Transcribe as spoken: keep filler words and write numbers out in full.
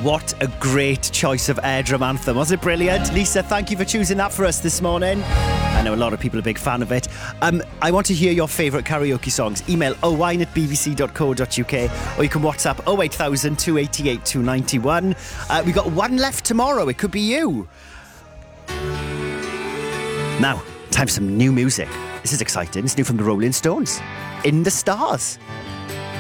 what a great choice of air drum anthem. Was it brilliant? Lisa, thank you for choosing that for us this morning. I know a lot of people are a big fan of it. Um, I want to hear your favourite karaoke songs. Email oh wine at b b c dot co dot u k or you can WhatsApp oh eight thousand, two eight eight, two nine one. Uh, we got one left tomorrow. It could be you. Now, time for some new music. This is exciting. It's new from the Rolling Stones. In the Stars.